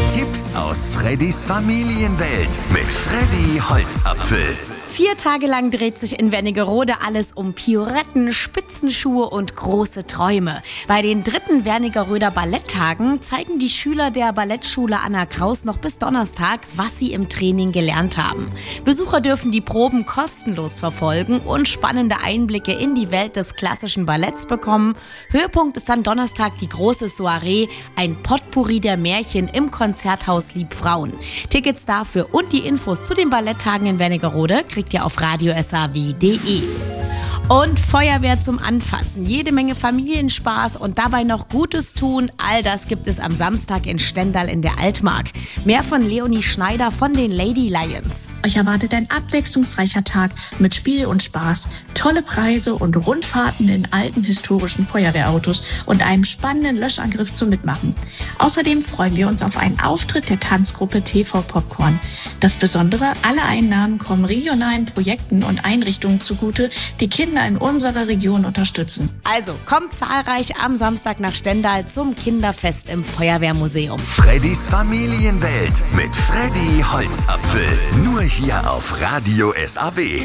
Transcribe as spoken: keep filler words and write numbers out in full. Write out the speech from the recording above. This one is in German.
Tipps aus Freddys Familienwelt mit Freddy Holzapfel. Vier Tage lang dreht sich in Wernigerode alles um Pioretten, Spitzenschuhe und große Träume. Bei den dritten Wernigeröder Balletttagen zeigen die Schüler der Ballettschule Anna Kraus noch bis Donnerstag, was sie im Training gelernt haben. Besucher dürfen die Proben kostenlos verfolgen und spannende Einblicke in die Welt des klassischen Balletts bekommen. Höhepunkt ist dann Donnerstag die große Soiree, ein Potpourri der Märchen im Konzerthaus Liebfrauen. Tickets dafür und die Infos zu den Balletttagen in Wernigerode kriegt ihr auf radio s a w punkt d e. Und Feuerwehr zum Anfassen, jede Menge Familienspaß und dabei noch Gutes tun, all das gibt es am Samstag in Stendal in der Altmark. Mehr von Leonie Schneider von den Lady Lions. Euch erwartet ein abwechslungsreicher Tag mit Spiel und Spaß, tolle Preise und Rundfahrten in alten historischen Feuerwehrautos und einem spannenden Löschangriff zum Mitmachen. Außerdem freuen wir uns auf einen Auftritt der Tanzgruppe T V Popcorn. Das Besondere, alle Einnahmen kommen regionalen Projekten und Einrichtungen zugute, die Kinder in unserer Region unterstützen. Also kommt zahlreich am Samstag nach Stendal zum Kinderfest im Feuerwehrmuseum. Freddys Familienwelt mit Freddy Holzapfel. Nur hier auf Radio S A W.